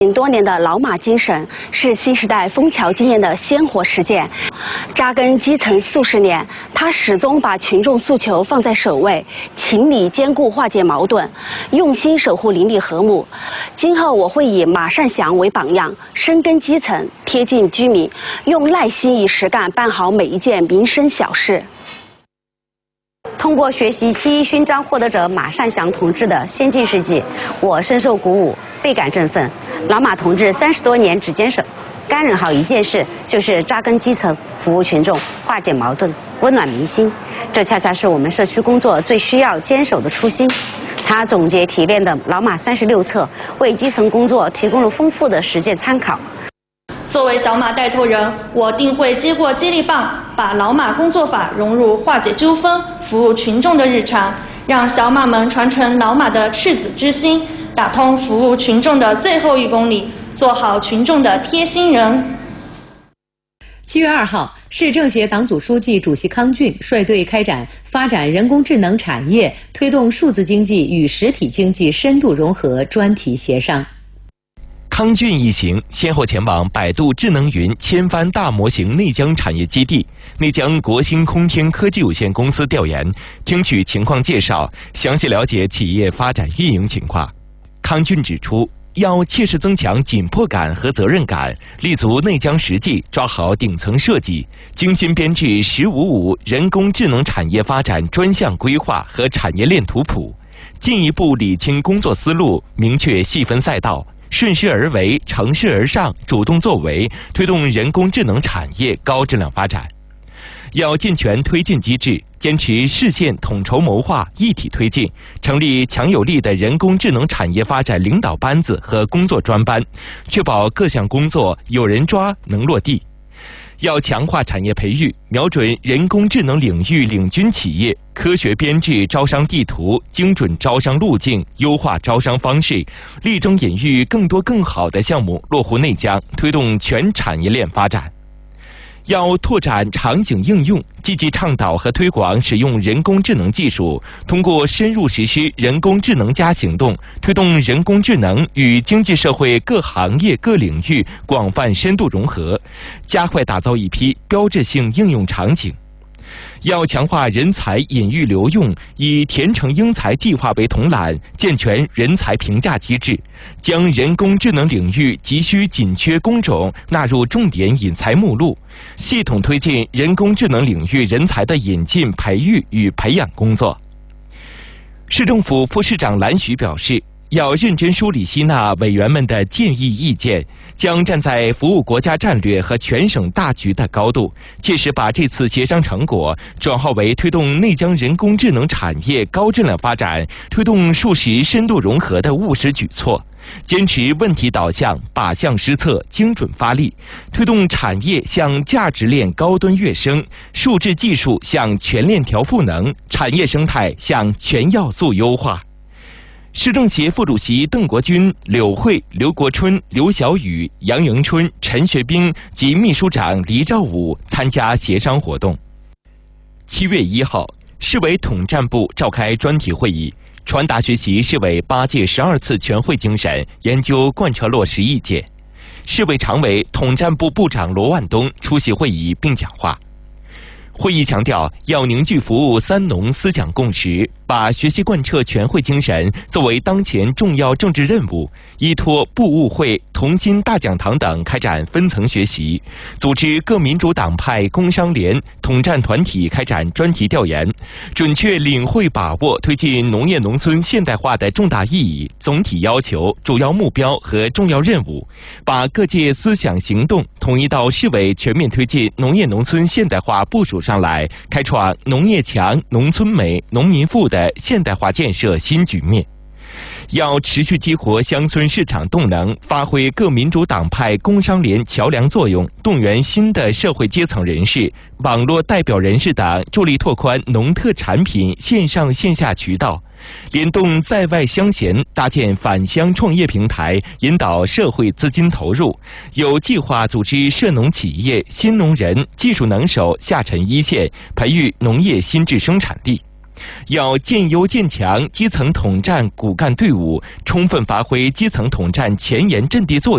行多年的老马精神是新时代枫桥经验的鲜活实践。扎根基层数十年，他始终把群众诉求放在首位，情理兼顾化解矛盾，用心守护邻里和睦。今后我会以马善祥为榜样，深耕基层，贴近居民，用耐心与实干办好每一件民生小事。 通过学习7·1勋章获得者马善祥同志的先进事迹，我深受鼓舞，倍感振奋。老马同志30多年只坚守干忍好一件事，就是扎根基层，服务群众，化解矛盾，温暖民心。这恰恰是我们社区工作最需要坚守的初心。他总结提炼的老马36策，为基层工作提供了丰富的实践参考。 作为小马带头人，我定会接过接力棒，把老马工作法融入化解纠纷、服务群众的日常，让小马们传承老马的赤子之心，打通服务群众的最后1公里，做好群众的贴心人。 7月2号，市政协党组书记、主席康俊率队开展发展人工智能产业、推动数字经济与实体经济深度融合专题协商。 康俊一行先后前往百度智能云千帆大模型内江产业基地、内江国兴空天科技有限公司调研，听取情况介绍，详细了解企业发展运营情况。康俊指出，要切实增强紧迫感和责任感，立足内江实际，抓好顶层设计，精心编制“1055”人工智能产业发展专项规划和产业链图谱，进一步理清工作思路，明确细分赛道，顺势而为，乘势而上，主动作为，推动人工智能产业高质量发展。要健全推进机制，坚持市县统筹谋划，一体推进，成立强有力的人工智能产业发展领导班子和工作专班，确保各项工作有人抓能落地。要强化产业培育，瞄准人工智能领域领军企业，科学编制招商地图，精准招商路径，优化招商方式，力争引育更多更好的项目落户内江，推动全产业链发展。要拓展场景应用，积极倡导和推广使用人工智能技术，通过深入实施人工智能+行动，推动人工智能与经济社会各行业各领域广泛深度融合，加快打造一批标志性应用场景。要强化人才引育留用，以田城英才计划为统揽，健全人才评价机制，将人工智能领域急需紧缺工种纳入重点引才目录，系统推进人工智能领域人才的引进、培育与培养工作。市政府副市长蓝徐表示，要认真梳理吸纳委员们的建议意见，将站在服务国家战略和全省大局的高度，切实把这次协商成果转化为推动内江人工智能产业高质量发展、推动数实深度融合的务实举措，坚持问题导向、靶向施策、精准发力，推动产业向价值链高端跃升，数字技术向全链条赋能，产业生态向全要素优化。市政协副主席邓国军、柳慧、刘国春、刘小雨、杨迎春、陈学兵及秘书长黎兆武参加协商活动。7月1号，市委统战部召开专题会议，传达学习市委8届12次全会精神，研究贯彻落实意见。市委常委、统战部部长罗万东出席会议并讲话。会议强调，要凝聚服务三农思想共识，把学习贯彻全会精神作为当前重要政治任务，依托部务会、同心大讲堂等开展分层学习，组织各民主党派、工商联、统战团体开展专题调研，准确领会把握推进农业农村现代化的重大意义、总体要求、主要目标和重要任务，把各界思想行动统一到市委全面推进农业农村现代化部署上来，开创农业强、农村美、农民富的现代化建设新局面。要持续激活乡村市场动能，发挥各民主党派、工商联桥梁作用，动员新的社会阶层人士、网络代表人士等，助力拓宽农特产品线上线下渠道，联动在外乡贤，搭建返乡创业平台，引导社会资金投入，有计划组织涉农企业、新农人、技术能手下沉一线，培育农业新质生产力。要建优建强基层统战骨干队伍，充分发挥基层统战前沿阵地作用。